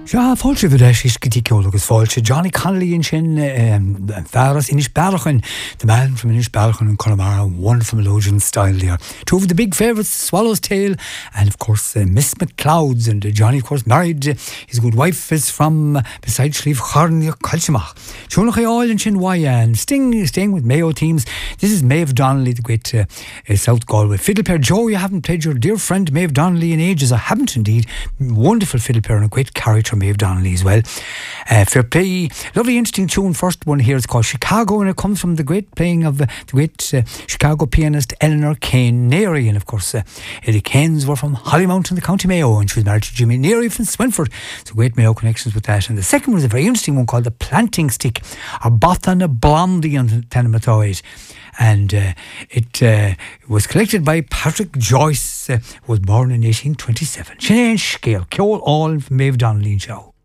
Ja, fáilte bhfuil is go dtí ceolalas fáilte. Johnny Connolly in sin fearras Inis Bealachan, the man from Inis Bealachan in Connemara, wonderful melodian style there. Two of the big favourites, Swallow's Tail, and of course Miss McClouds. And Johnny, of course, married. His good wife is from beside Slieve Charnia Colchimach. Shunach all in sin why and staying with Mayo teams. This is Maeve Donnelly, the great South Galway fiddle player. Joe, you haven't played your dear friend Maeve Donnelly in ages. I haven't indeed. Wonderful fiddle player and a great character, Maeve Donnelly as well. Fair play. Lovely interesting tune. First one here is called Chicago, and it comes from the great playing of the great Chicago pianist Eleanor Kane Neary. And of course Eddie Kanes were from Hollymount in the County Mayo, and she was married to Jimmy Neary from Swinford, so great Mayo connections with that. And the second one is a very interesting one called The Planting Stick, or Bothan Blondie on Tenamatoid. And it was collected by Patrick Joyce, who was born in 1827. Sinead Scale, Ceol all from Maeve Donnelly and Show.